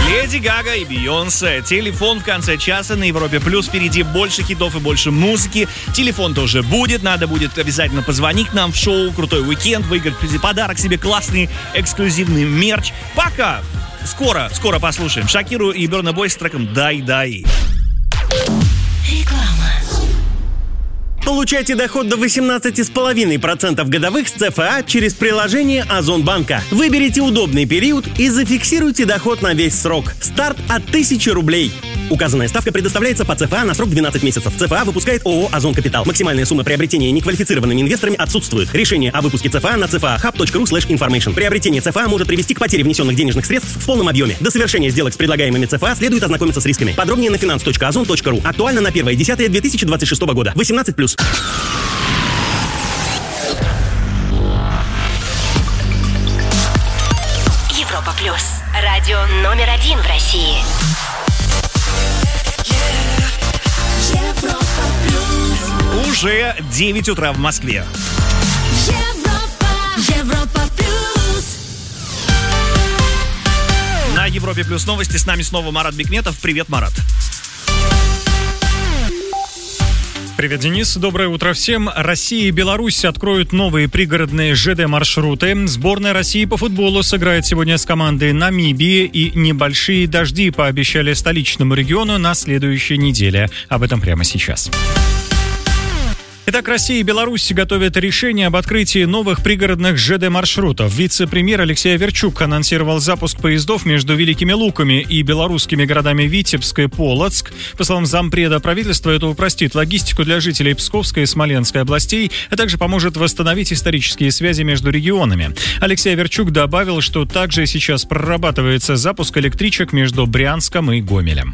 Леди Гага и Бейонсе. Телефон в конце часа на Европе Плюс. Впереди больше хитов и больше музыки. Телефон тоже будет. Надо будет обязательно позвонить к нам в шоу «Крутой уикенд», выиграть подарок себе, классный эксклюзивный мерч. Пока! Скоро послушаем Шакиру и Burna Boy с треком «Дай-дай». Получайте доход до 18,5% годовых с ЦФА через приложение Озон Банка. Выберите удобный период и зафиксируйте доход на весь срок. Старт от 1000 рублей. Указанная ставка предоставляется по ЦФА на срок 12 месяцев. ЦФА выпускает ООО «Озон Капитал». Максимальная сумма приобретения неквалифицированными инвесторами отсутствует. Решение о выпуске ЦФА на cfahub.ru/information. Приобретение ЦФА может привести к потере внесенных денежных средств в полном объеме. До совершения сделок с предлагаемыми ЦФА следует ознакомиться с рисками. Подробнее на finance.ozon.ru. Актуально на 1.10.2026 года. 18+. Европа Плюс. Радио номер 1 в России. Уже 9 утра в Москве. Европа Плюс. На Европе Плюс новости. С нами снова Марат Бекметов. Привет, Марат. Привет, Денис. Доброе утро всем. Россия и Беларусь откроют новые пригородные ЖД-маршруты. Сборная России по футболу сыграет сегодня с командой Намибии, и небольшие дожди пообещали столичному региону на следующей неделе. Об этом прямо сейчас. Итак, Россия и Беларусь готовят решение об открытии новых пригородных ЖД-маршрутов. Вице-премьер Алексей Аверчук анонсировал запуск поездов между Великими Луками и белорусскими городами Витебск и Полоцк. По словам зампреда правительства, это упростит логистику для жителей Псковской и Смоленской областей, а также поможет восстановить исторические связи между регионами. Алексей Аверчук добавил, что также сейчас прорабатывается запуск электричек между Брянском и Гомелем.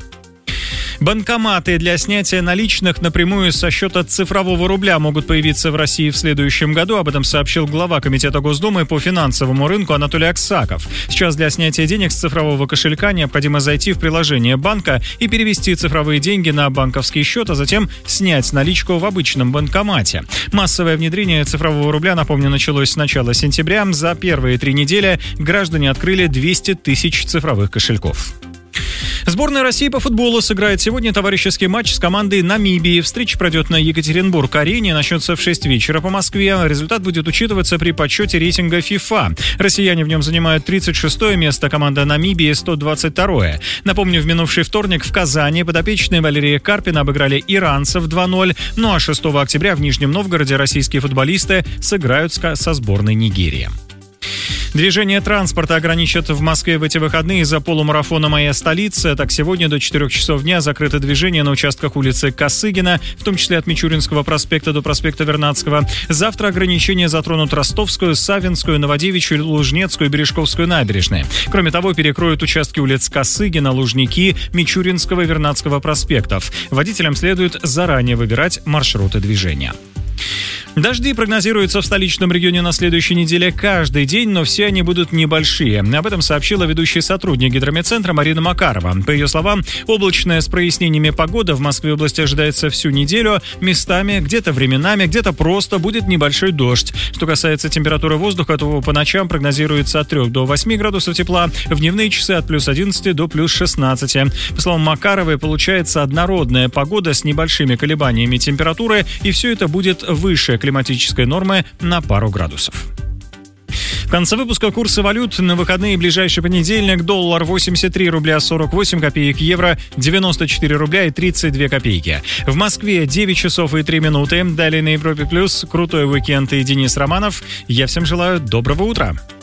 Банкоматы для снятия наличных напрямую со счета цифрового рубля могут появиться в России в следующем году. Об этом сообщил глава Комитета Госдумы по финансовому рынку Анатолий Аксаков. Сейчас для снятия денег с цифрового кошелька необходимо зайти в приложение банка и перевести цифровые деньги на банковский счет, а затем снять наличку в обычном банкомате. Массовое внедрение цифрового рубля, напомню, началось с начала сентября. За первые 3 недели граждане открыли 200 тысяч цифровых кошельков. Сборная России по футболу сыграет сегодня товарищеский матч с командой Намибии. Встреча пройдет на Екатеринбург-арене, начнется в 6 вечера по Москве. Результат будет учитываться при подсчете рейтинга FIFA. Россияне в нем занимают 36-е место, команда Намибии 122-е. Напомню, в минувший вторник в Казани подопечные Валерия Карпина обыграли иранцев 2-0. Ну а 6 октября в Нижнем Новгороде российские футболисты сыграют со сборной Нигерии. Движение транспорта ограничат в Москве в эти выходные из-за полумарафона «Моя столица». Так, сегодня до 4 часов дня закрыто движение на участках улицы Косыгина, в том числе от Мичуринского проспекта до проспекта Вернадского. Завтра ограничения затронут Ростовскую, Савинскую, Новодевичью, Лужнецкую и Бережковскую набережные. Кроме того, перекроют участки улиц Косыгина, Лужники, Мичуринского и Вернадского проспектов. Водителям следует заранее выбирать маршруты движения. Дожди прогнозируются в столичном регионе на следующей неделе каждый день, но все они будут небольшие. Об этом сообщила ведущий сотрудник гидрометцентра Марина Макарова. По ее словам, облачная с прояснениями погода в Москве области ожидается всю неделю. Местами, где-то временами, где-то просто будет небольшой дождь. Что касается температуры воздуха, то по ночам прогнозируется от 3 до 8 градусов тепла, в дневные часы от плюс 11 до плюс 16. По словам Макаровой, получается однородная погода с небольшими колебаниями температуры, и все это будет выше климатической нормы на пару градусов. В конце выпуска курсы валют на выходные. Ближайший понедельник: доллар 83 рубля 48 копеек, евро 94 рубля и 32 копейки. В Москве 9 часов и 3 минуты. Далее на Европе Плюс крутой уикенд и Денис Романов. Я всем желаю доброго утра.